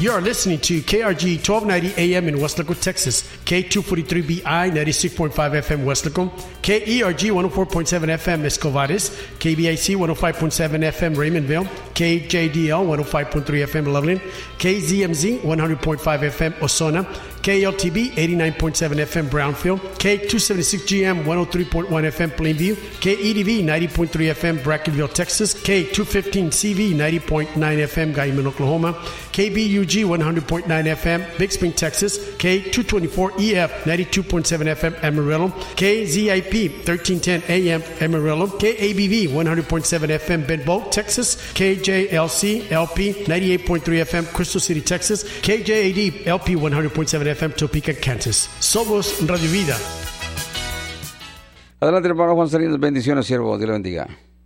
You are listening to KRG 1290 AM in Weslaco, Texas, K243BI 96.5 FM Weslaco, KERG 104.7 FM Escovares, KBIC 105.7 FM Raymondville, KJDL 105.3 FM Loveland, KZMZ 100.5 FM Osona, KLTB 89.7 FM Brownfield, K276GM 103.1 FM Plainview, KEDV 90.3 FM Brackenville, Texas, K215CV 90.9 FM Guyman, Oklahoma, KBUG 100.9 FM Big Spring, Texas, K224EF 92.7 FM Amarillo, KZIP 1310 AM Amarillo, KABV 100.7 FM Bedbolt, Texas, KJLC LP 98.3 FM Crystal City, Texas, KJAD LP 100.7 FM Topeka, Kansas. Somos Radio Vida. Adelante, hermano Juan Salinas. Bendiciones, siervo. Dios le bendiga.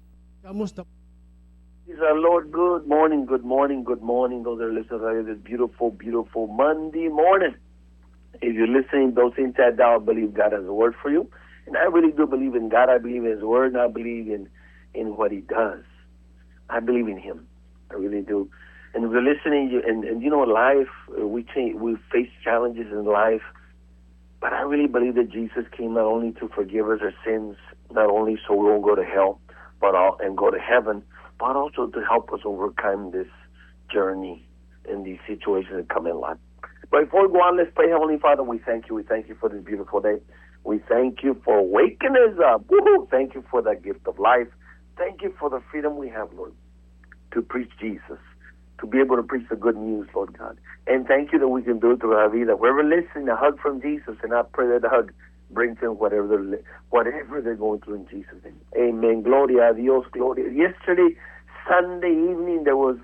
Praise our Lord. Good morning, good morning, good morning. Those that are listening to this beautiful, beautiful Monday morning. If you're listening, don't say that I believe God has a word for you. And I really do believe in God. I believe in His word, and I believe in what He does. I believe in Him. I really do. And if you're listening, and you know, life, we face challenges in life, but I really believe that Jesus came not only to forgive us our sins, not only so we won't go to hell, and go to heaven, but also to help us overcome this journey and these situations that come in life. But before we go on, let's pray. Heavenly Father, we thank you. We thank you for this beautiful day. We thank you for waking us up. Woo-hoo! Thank you for that gift of life. Thank you for the freedom we have, Lord, to preach Jesus, to be able to preach the good news, Lord God. And thank you that we can do it through our vida. Wherever listening, a hug from Jesus, and I pray that the hug brings them whatever they're going through in Jesus' name. Amen. Gloria a Dios. Gloria. Yesterday, Sunday evening, there was,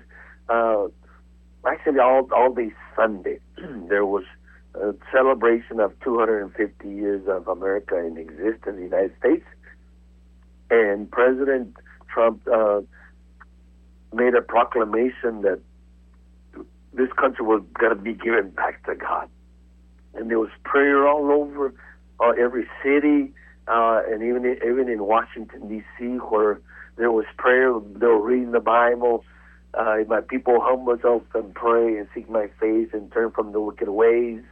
actually all day Sunday, there was a celebration of 250 years of America in existence in the United States. And President Trump made a proclamation that this country was going to be given back to God. And there was prayer all over every city, and even in Washington, D.C., where there was prayer. They were reading the Bible. My people humble themselves and pray and seek my face and turn from the wicked ways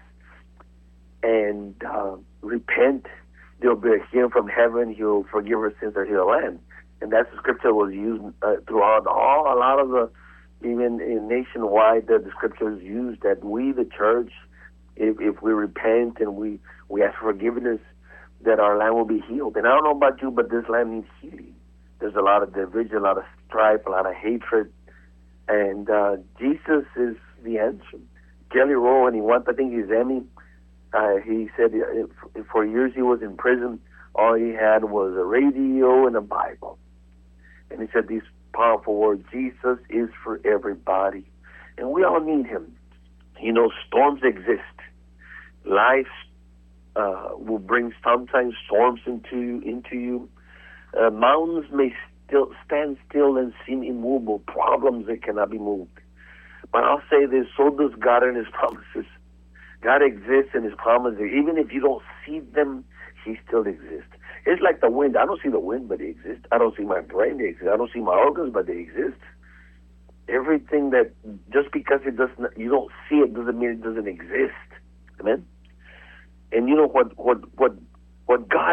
and repent. They'll be hearing from heaven. He'll forgive our sins or heal land. And that's the scripture was used throughout a lot of the, even in nationwide, the scripture is used that we, the church, if we repent and we ask for forgiveness, that our land will be healed. And I don't know about you, but this land needs healing. There's a lot of division, a lot of strife, a lot of hatred. And Jesus is the answer. Jelly Roll, and I think he's Emmy, he said for years he was in prison. All he had was a radio and a Bible. And he said these powerful words, Jesus is for everybody. And we all need him. You know, storms exist. Life will bring sometimes storms into you. Mountains may still stand still and seem immovable, problems that cannot be moved. But I'll say this, so does God and his promises. God exists in his promises. Even if you don't see them, he still exists. It's like the wind. I don't see the wind, but they exist. I don't see my brain, they exist. I don't see my organs, but they exist. Everything that, just because you don't see it doesn't mean it doesn't exist. Amen? And you know what God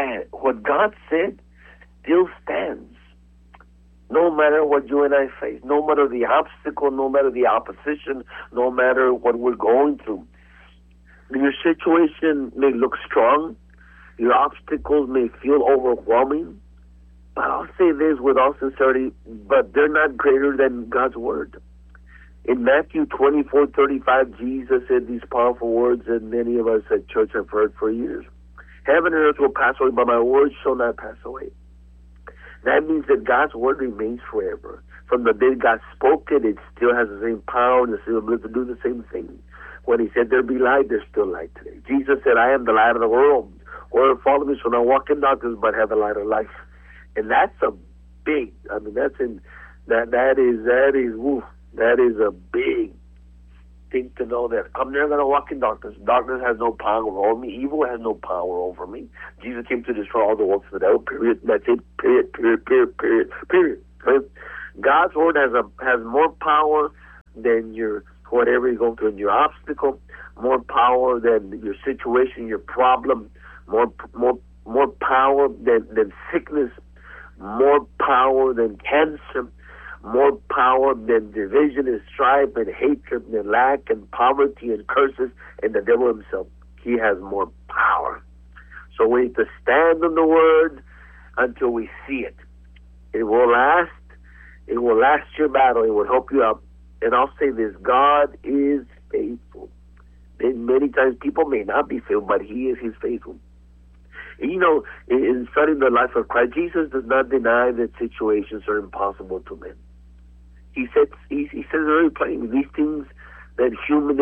said still stands. No matter what you and I face, no matter the obstacle, no matter the opposition, no matter what we're going through. Your situation may look strong. Your obstacles may feel overwhelming. But I'll say this with all sincerity, but they're not greater than God's word. In Matthew 24:35, Jesus said these powerful words that many of us at church have heard for years. Heaven and earth will pass away, but my word shall not pass away. That means that God's word remains forever. From the day God spoke it, it still has the same power and the same ability to do the same thing. When he said there be light, there's still light today. Jesus said, I am the light of the world. Whoever follows me shall not walk in darkness, but have the light of life. And that's a big, that is a big thing to know that I'm never going to walk in darkness. Darkness has no power over me. Evil has no power over me. Jesus came to destroy all the works of the devil, period. That's it, period. God's word has more power than your for whatever you're going through in your obstacle, more power than your situation, your problem, more power than sickness, more power than cancer, more power than division and strife and hatred and lack and poverty and curses and the devil himself. He has more power. So we need to stand on the word until we see it. It will last. It will last your battle. It will help you out. And I'll say this, God is faithful. And many times people may not be faithful, but He is faithful. You know, in studying the life of Christ, Jesus does not deny that situations are impossible to men. He says very plainly, these things that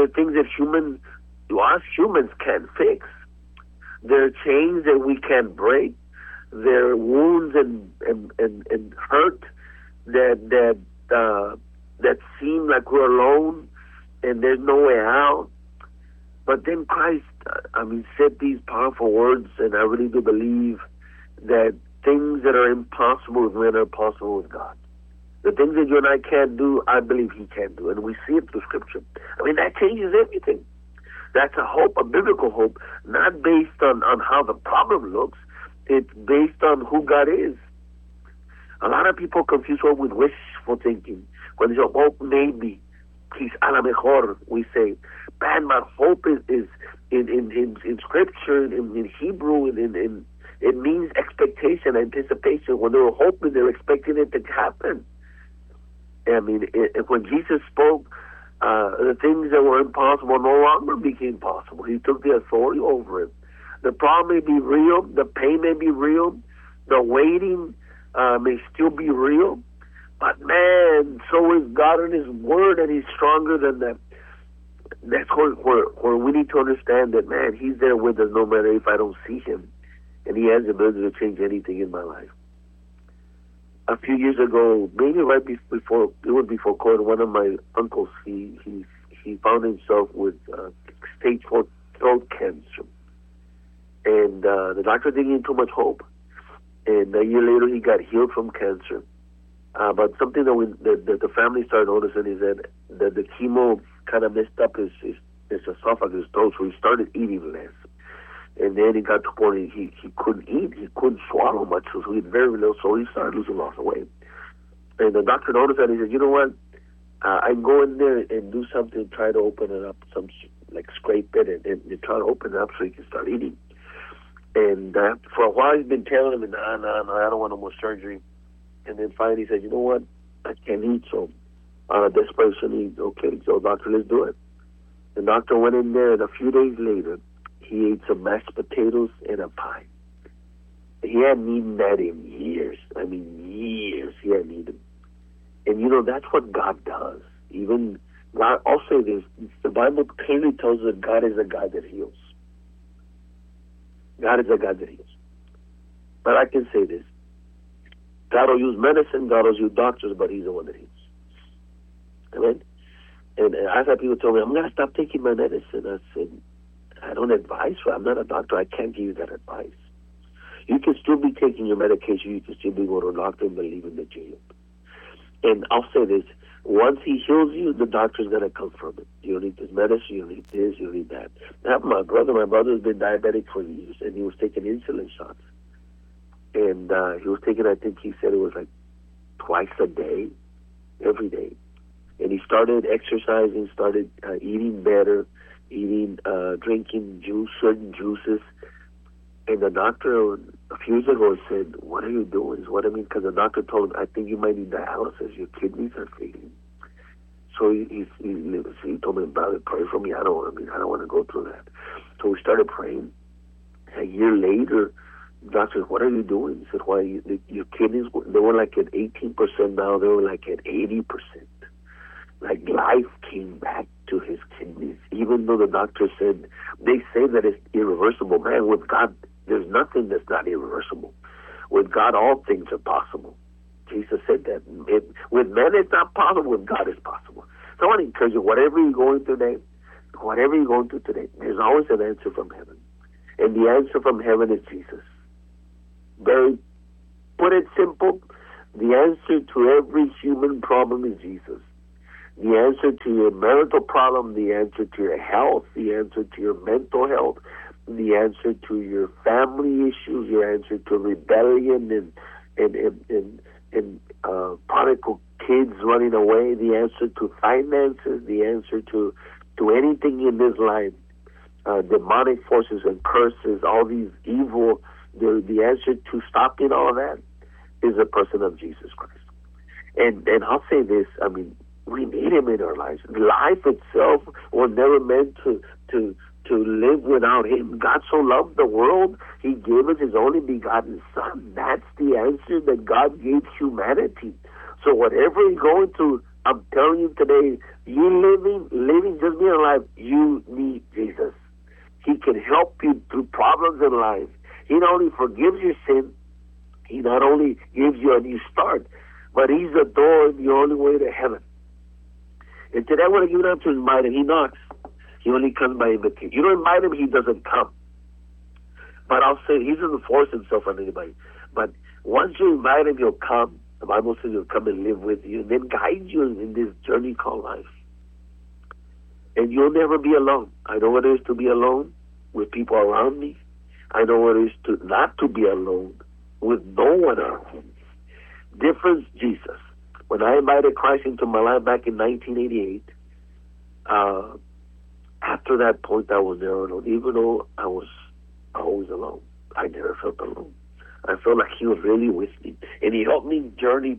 us humans can't fix. There are chains that we can't break. There are wounds and hurt that seem like we're alone and there's no way out. But then Christ, said these powerful words, and I really do believe that things that are impossible with men are possible with God. The things that you and I can't do, I believe He can do, and we see it through Scripture. That changes everything. That's a hope, a biblical hope, not based on how the problem looks. It's based on who God is. A lot of people confuse hope with wishful thinking. When they say, hope maybe, quizá a lo mejor, we say, man, but hope is in Scripture, in Hebrew, it means expectation, anticipation. When they were hoping, they were expecting it to happen. When Jesus spoke, the things that were impossible no longer became possible. He took the authority over it. The problem may be real. The pain may be real. The waiting may still be real. But man, so is God in His Word, and He's stronger than that. That's where we need to understand that, man, He's there with us no matter if I don't see Him. And He has the ability to change anything in my life. A few years ago, maybe right before COVID, one of my uncles, he found himself with stage 4 throat cancer. And the doctor didn't give him too much hope. And a year later, he got healed from cancer. But something that the family started noticing is that the chemo kind of messed up his esophagus, his throat, so he started eating less. And then he got to a point he couldn't eat, he couldn't swallow much, so he had very little, so he started losing lots of weight. And the doctor noticed that, he said, you know what, I can go in there and do something, try to open it up, scrape it and try to open it up so he can start eating. And for a while he's been telling him, no, I don't want no more surgery. And then finally he said, you know what, I can't eat, so out of desperation, okay, so doctor, let's do it. The doctor went in there, and a few days later, he ate some mashed potatoes and a pie. He hadn't eaten that in years. Years he hadn't eaten. And that's what God does. Even God, I'll say this, the Bible clearly tells us that God is a God that heals. God is a God that heals. But I can say this, God will use medicine, God will use doctors, but He's the one that heals. Amen? And I've had people tell me, I'm going to stop taking my medicine. I said, I don't advise for it. I'm not a doctor. I can't give you that advice. You can still be taking your medication. You can still be going to a doctor and believing that you're healed. And I'll say this, once He heals you, the doctor's going to confirm it. You don't need this medicine, you don't need this, you don't need that. My brother's been diabetic for years, and he was taking insulin shots. And he was taking, I think he said it was like twice a day, every day. And he started exercising, started eating better, drinking certain juices. And the doctor a few years ago said, what are you doing? Because the doctor told him, I think you might need dialysis. Your kidneys are failing. So he told me, brother, pray for me. I don't want to go through that. So we started praying. A year later, the doctor said, what are you doing? He said, why, your kidneys, they were like at 18%, now they were like at 80%. Like life came back to his kidneys, even though the doctor said, they say that it's irreversible. Man, with God, there's nothing that's not irreversible. With God, all things are possible. Jesus said that. With men, it's not possible. With God, it's possible. So I want to encourage you, whatever you're going through today, there's always an answer from heaven. And the answer from heaven is Jesus. Put it simple, the answer to every human problem is Jesus. the answer to your marital problem, the answer to your health, the answer to your mental health, the answer to your family issues, your answer to rebellion and prodigal kids running away, the answer to finances, the answer to anything in this life, demonic forces and curses, all these evil, the answer to stopping all that is the person of Jesus Christ. And I'll say this, I mean, we need him in our lives. Life itself was never meant to live without him. God so loved the world, he gave us his only begotten Son. That's the answer that God gave humanity. So whatever you're going through, I'm telling you today, you living, just being alive, you need Jesus. He can help you through problems in life. He not only forgives your sin, he not only gives you a new start, but he's the door and the only way to heaven. And today I want to give it up to invite him. He knocks. He only comes by invitation. You don't invite him, he doesn't come. But I'll say he doesn't force himself on anybody. But once you invite him, he'll come. The Bible says he'll come and live with you and then guide you in this journey called life. And you'll never be alone. I know what it is to be alone with people around me. I know what it is to not to be alone with no one around me. Difference, Jesus. When I invited Christ into my life back in 1988, after that point I was never alone. Even though I was always alone, I never felt alone. I felt like he was really with me. And he helped me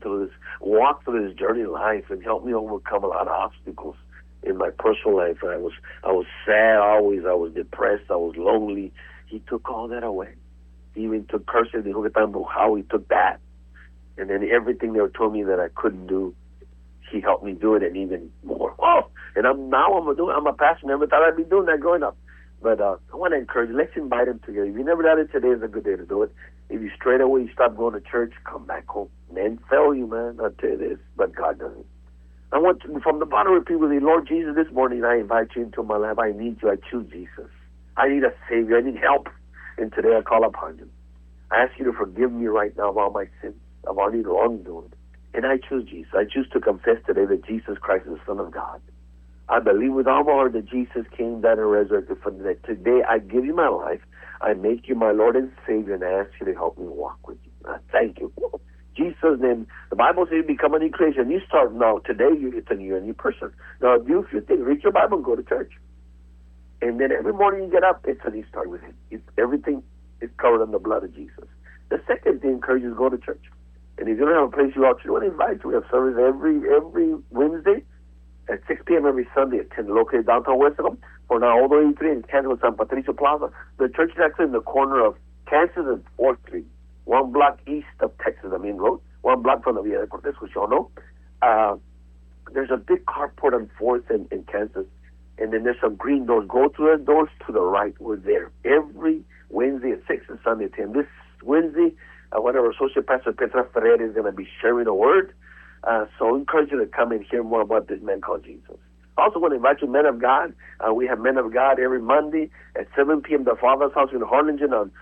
walk through this journey of life and helped me overcome a lot of obstacles in my personal life. I was sad always. I was depressed. I was lonely. He took all that away. He even took curses. How he took that. And then everything they were told me that I couldn't do, he helped me do it and even more. Oh, and I'm a pastor. Never thought I'd be doing that growing up. But I want to encourage you. Let's invite him together. If you never done it, today is a good day to do it. If you straight away stop going to church, come back home. Men fail you, man. I'll tell you this, but God doesn't. I want to, from the bottom of people, Lord Jesus, this morning I invite you into my life. I need you. I choose Jesus. I need a Savior. I need help. And today I call upon you. I ask you to forgive me right now of all my sins, of all any wrongdoing. And I choose Jesus. I choose to confess today that Jesus Christ is the Son of God. I believe with all my heart that Jesus came, died, and resurrected for me. Today I give you my life. I make you my Lord and Savior, and I ask you to help me walk with you. I thank you. Jesus' name. The Bible says you become a new creation. You start now. Today you're a new person. Now do a few things. Read your Bible and go to church. And then every morning you get up, it's a new start with him. Everything is covered in the blood of Jesus. The second thing encourages go to church. And if you don't have a place you ought to, I want to invite you. We have service every Wednesday at 6 p.m. every Sunday at 10, located downtown Westlake, for now all the way 3 in Kansas San Patricio Plaza. The church is actually in the corner of Kansas and 4th Street, 1 block east of Texas, the main road, 1 block from the Villa de Cortez, which you all know. There's a big carport on 4th in Kansas, and then there's some green doors. Go to those doors to the right. We're there every Wednesday at 6 and Sunday at 10. This Wednesday, one of our associate pastor, Petra Ferreira, is going to be sharing a word. So I encourage you to come and hear more about this man called Jesus. I also want to invite you, Men of God. We have Men of God every Monday at 7 p.m. The Father's House in Harlingen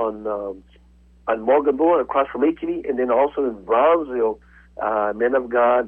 on Morgan Boulevard across from HEB, and then also in Brownsville, Men of God,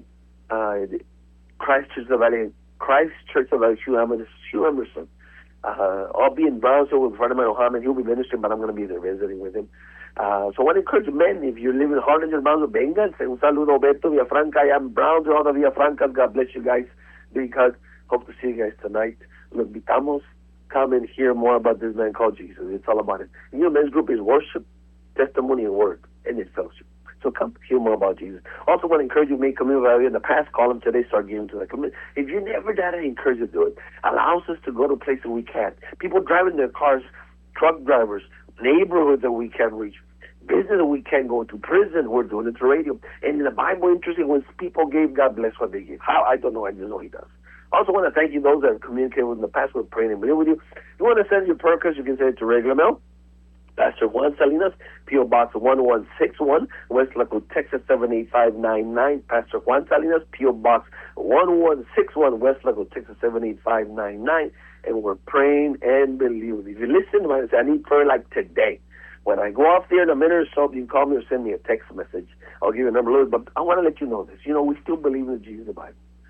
Christ Church of Valley, Hugh Emerson. I'll be in Brownsville with a friend of mine, Mohammed. He'll be ministering, but I'm going to be there visiting with him. So I want to encourage men, if you live in Harlingen, Brownsville, vengan. Un saludo, Beto, Villafranca. I am Brownsville, all the Villafrancas. God bless you guys, because hope to see you guys tonight. Los invitamos. Come and hear more about this man called Jesus. It's all about it. And your men's group is worship, testimony, and word, and it's fellowship. So come hear more about Jesus. Also want to encourage you to make community value in the past. Call them today. Start giving to the community. If you never did, I encourage you to do it. Allows us to go to places we can't. People driving their cars, truck drivers, neighborhoods that we can't reach, business that we can't go to, prison, we're doing it through radio. And in the Bible, interesting, when people gave, God bless what they give. How? I don't know. I just know he does. I also want to thank you, those that have communicated with in the past. We're praying and believing with you. If you want to send your prayer request, you can send it to regular mail. Pastor Juan Salinas, P.O. Box 1161, West Laco, Texas 78599. Pastor Juan Salinas, P.O. Box 1161, West Laco, Texas 78599. And we're praying and believing. If you listen, I say, I need prayer like today. When I go off there in a minute or so, you can call me or send me a text message. I'll give you a number later. But I want to let you know this. You know, we still believe in Jesus, the Bible.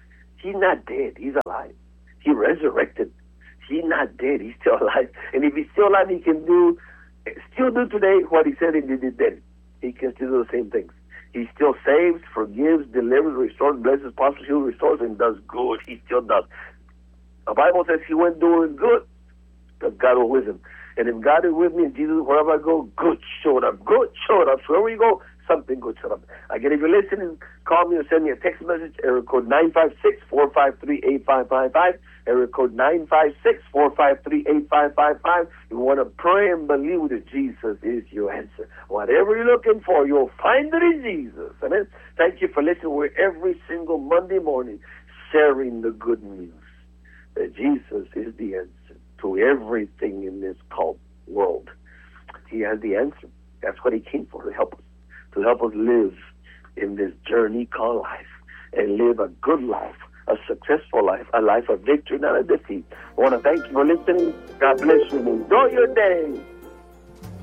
He's not dead. He's alive. He resurrected. He's not dead. He's still alive. And if he's still alive, he can still do today what he said he did then. He can still do the same things. He still saves, forgives, delivers, restores, blesses, prospers, heals, restores, and does good. He still does. The Bible says he went doing good, because God was with him. And if God is with me, and Jesus, wherever I go, good showed up. Good showed up. So wherever you go, something good showed up. Again, if you're listening, call me or send me a text message, area code 956-453-8555, area code 956-453-8555. You want to pray and believe that Jesus is your answer. Whatever you're looking for, you'll find it in Jesus. Amen. Thank you for listening. We're every single Monday morning sharing the good news that Jesus is the answer to everything in this cult world. He has the answer. That's what he came for, to help us live in this journey called life, and live a good life, a successful life, a life of victory, not a defeat. I want to thank you for listening. God bless you and enjoy your day.